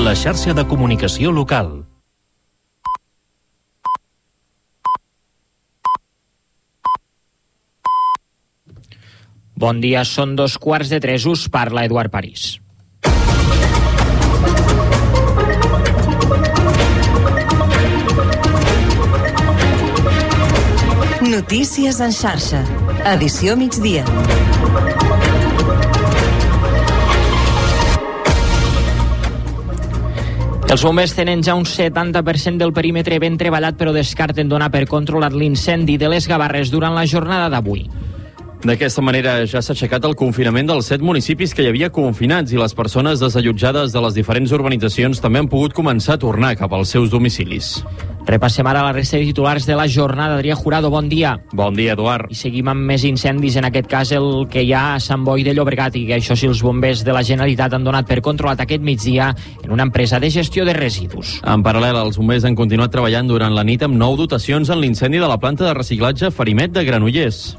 la xarxa de comunicació local. Bon dia, són 2:15. Us parla Eduard París. Notícies en xarxa. Edició migdia. Els bombers tenen ja un 70% del perímetre ben treballat, però descarten donar per controlat l'incendi de les Gavarres durant la jornada d'avui. D'aquesta manera ja s'ha aixecat el confinament dels 7 municipis que hi havia confinats i les persones desallotjades de les diferents urbanitzacions també han pogut començar a tornar cap als seus domicilis. Repassem ara la resta de titulars de la jornada. Adrià Jurado, bon dia. Bon dia, Eduard. I seguim amb més incendis, en aquest cas el que hi ha a Sant Boi de Llobregat, i que això sí, els bombers de la Generalitat han donat per controlat aquest migdia en una empresa de gestió de residus. En paral·lel, els bombers han continuat treballant durant la nit amb 9 dotacions en l'incendi de la planta de reciclatge Farimet de Granollers.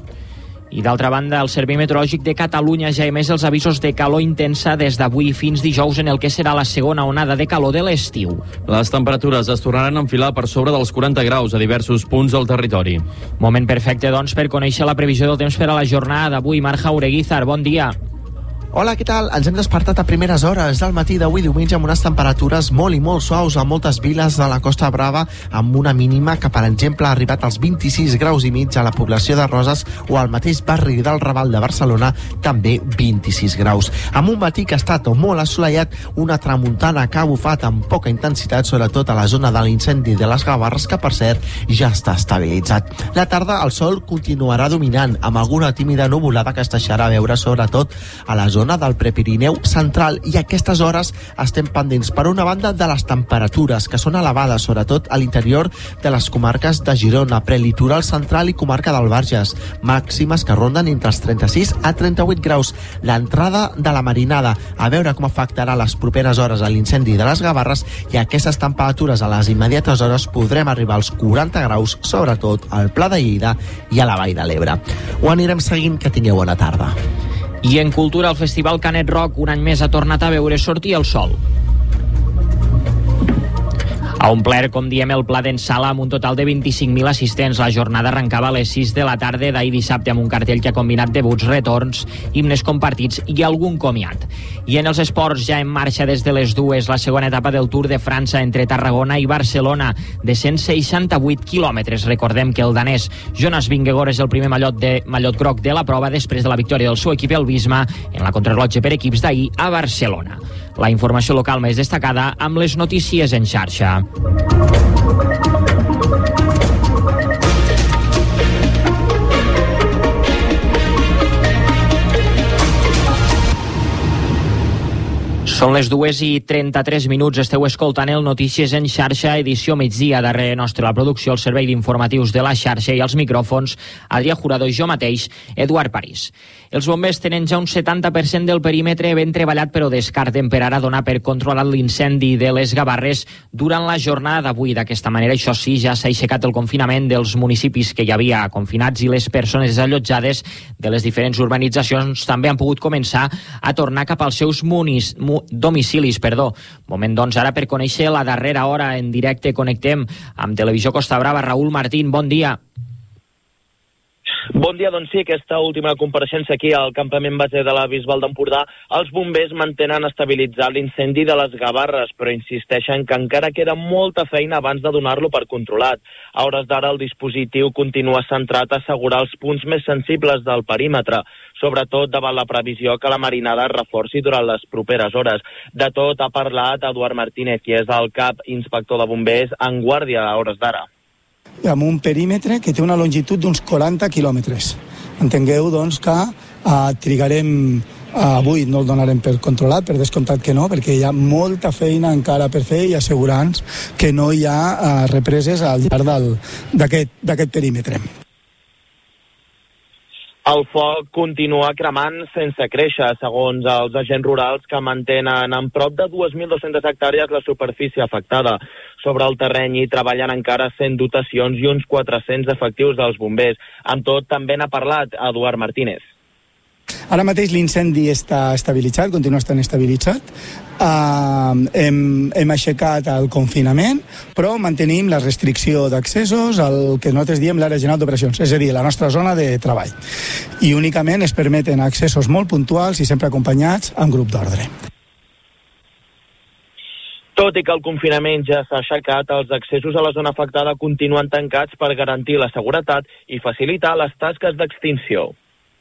I d'altra banda, el Servei Meteorològic de Catalunya ja ha emès els avisos de calor intensa des d'avui fins dijous en el que serà la segona onada de calor de l'estiu. Les temperatures es tornaran a enfilar per sobre dels 40 graus a diversos punts del territori. Moment perfecte, doncs, per conèixer la previsió del temps per a la jornada d'avui. Marc Jaureguizar, bon dia. Hola, què tal? Ens hem despertat a primeres hores del matí d'avui diumenge amb unes temperatures molt i molt suaus a moltes viles de la Costa Brava, amb una mínima que, per exemple, ha arribat als 26 graus i mig a la població de Roses o al mateix barri del Raval de Barcelona, també 26 graus. Amb un matí que ha estat molt assolellat, una tramuntana que ha bufat amb poca intensitat, sobretot a la zona de l'incendi de les Gavarres, que, per cert, ja està estabilitzat. La tarda el sol continuarà dominant, amb alguna tímida nuvolada que es deixarà veure, sobretot a la zona del Prepirineu central, i a aquestes hores estem pendents, per una banda, de les temperatures, que són elevades, sobretot a l'interior de les comarques de Girona, prelitoral central i comarca del Bages, màximes que ronden entre els 36 a 38 graus. L'entrada de la marinada, a veure com afectarà les properes hores a l'incendi de les Gavarres, i a aquestes temperatures a les immediates hores podrem arribar als 40 graus, sobretot al Pla de Lleida i a la Vall de l'Ebre. Ho anirem seguint, que tingueu bona tarda. I en cultura, el Festival Canet Rock un any més ha tornat a veure sortir el sol. Ha omplert, com diem, el Pla d'en Sala amb un total de 25.000 assistents. La jornada arrencava a les 6 de la tarda d'ahir dissabte amb un cartell que ha combinat debuts, retorns, himnes compartits i algun comiat. I en els esports, ja en marxa des de les 2 la segona etapa del Tour de França entre Tarragona i Barcelona, de 168 quilòmetres. Recordem que el danès Jonas Vingegaard és el primer mallot groc de la prova després de la victòria del seu equip, el Visma, en la contrarrellotge per equips d'ahir a Barcelona. La informació local més destacada amb les notícies en xarxa. Són les 2:33. Esteu escoltant el Notícies en xarxa, edició migdia. Darrere nostre la producció, el servei d'informatius de la xarxa, i els micròfons, Adrià Jurado i jo mateix, Eduard París. Els bombers tenen ja un 70% del perímetre ben treballat, però descarten per ara donar per controlat l'incendi de les Gavarres durant la jornada d'avui. D'aquesta manera, això sí, ja s'ha aixecat el confinament dels municipis que hi havia confinats, i les persones desallotjades de les diferents urbanitzacions també han pogut començar a tornar cap als seus domicilis. Moment, doncs, ara per conèixer la darrera hora. En directe connectem amb Televisió Costa Brava. Raül Martín, bon dia. Bon dia, doncs sí, aquesta última compareixença aquí al campament base de la Bisbal d'Empordà, els bombers mantenen estabilitzat l'incendi de les Gavarres, però insisteixen que encara queda molta feina abans de donar-lo per controlat. A hores d'ara el dispositiu continua centrat a assegurar els punts més sensibles del perímetre, sobretot davant la previsió que la marinada es reforci durant les properes hores. De tot ha parlat Eduard Martínez, que és el cap inspector de bombers en guàrdia a hores d'ara. Amb un perímetre que té una longitud d'uns 40 quilòmetres. Entengueu, doncs, que trigarem, avui no el donarem per controlat, per descomptat que no, perquè hi ha molta feina encara per fer i assegurar-nos que no hi ha represes al llarg d'aquest perímetre. El foc continua cremant sense créixer, segons els agents rurals, que mantenen en prop de 2.200 hectàrees la superfície afectada. Sobre el terreny hi treballen encara 100 dotacions i uns 400 efectius dels bombers. Amb tot, també n'ha parlat Eduard Martínez. Ara mateix l'incendi està estabilitzat, continua estant estabilitzat. hem aixecat el confinament, però mantenim la restricció d'accessos al que nosaltres diem l'àrea general d'operacions, és a dir, la nostra zona de treball. I únicament es permeten accessos molt puntuals i sempre acompanyats amb grup d'ordre. Tot i que el confinament ja s'ha aixecat, els accessos a la zona afectada continuen tancats per garantir la seguretat i facilitar les tasques d'extinció.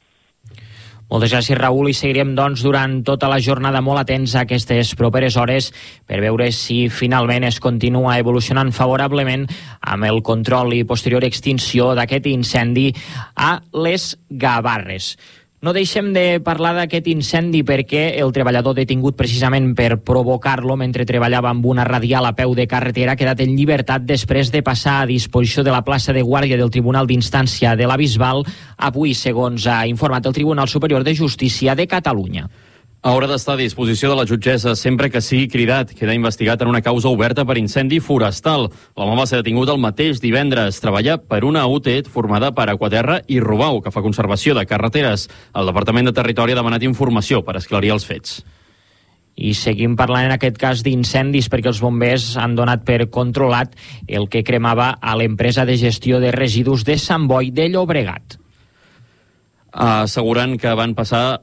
Moltes gràcies, Raül, i seguirem doncs durant tota la jornada molt atents a aquestes properes hores per veure si finalment es continua evolucionant favorablement amb el control i posterior extinció d'aquest incendi a les Gavarres. No deixem de parlar d'aquest incendi perquè el treballador detingut precisament per provocar-lo mentre treballava amb una radial a peu de carretera ha quedat en llibertat després de passar a disposició de la plaça de guàrdia del Tribunal d'Instància de la Bisbal avui, segons ha informat el Tribunal Superior de Justícia de Catalunya. Haurà d'estar a disposició de la jutgessa sempre que sigui cridat. Queda investigat en una causa oberta per incendi forestal. L'home va ser detingut el mateix divendres. Treballa per una UTED formada per Aquaterra i Robau, que fa conservació de carreteres. El Departament de Territori ha demanat informació per esclarir els fets. I seguim parlant en aquest cas d'incendis perquè els bombers han donat per controlat el que cremava a l'empresa de gestió de residus de Sant Boi de Llobregat. Asseguren que van passar...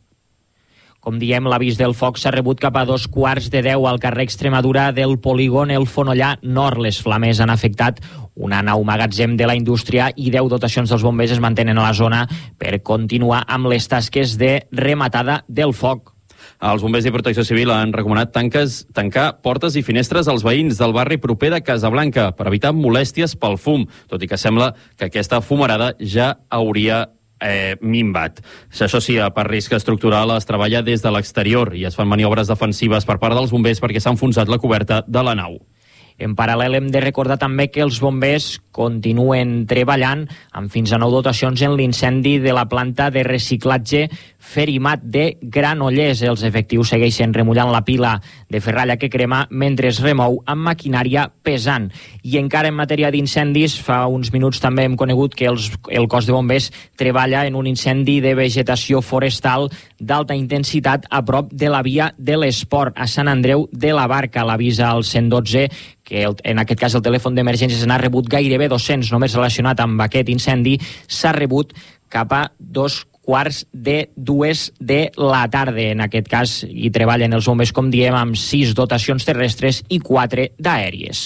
Com diem, l'avís del foc s'ha rebut cap a 9:45 al carrer Extremadura del polígon El Fonollà Nord. Les flames han afectat una nau magatzem de la indústria i 10 dotacions dels bombers es mantenen a la zona per continuar amb les tasques de rematada del foc. Els bombers i Protecció Civil han recomanat tancar portes i finestres als veïns del barri proper de Casablanca per evitar molèsties pel fum, tot i que sembla que aquesta fumarada ja hauria minvat. Això sí, per risc estructural es treballa des de l'exterior i es fan maniobres defensives per part dels bombers perquè s'ha enfonsat la coberta de la nau. En paral·lel hem de recordar també que els bombers continuen treballant amb fins a 9 dotacions en l'incendi de la planta de reciclatge Ferimat de Granollers. Els efectius segueixen remullant la pila de ferralla que crema mentre es remou amb maquinària pesant. I encara en matèria d'incendis, fa uns minuts també hem conegut que el cos de bombers treballa en un incendi de vegetació forestal d'alta intensitat a prop de la via de l'Esport a Sant Andreu de la Barca. L'avisa al 112 que en aquest cas el telèfon d'emergències n'ha rebut gairebé 200 només relacionat amb aquest incendi, s'ha rebut cap a 2:45 de la tarda. En aquest cas hi treballen els bombers, com diem, amb 6 dotacions terrestres i 4 d'aèries.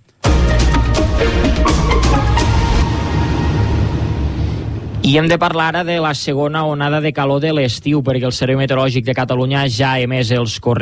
I hem de parlar ara de la segona onada de calor de l'estiu, perquè el Servei Meteorològic de Catalunya ja ha emès els corresponents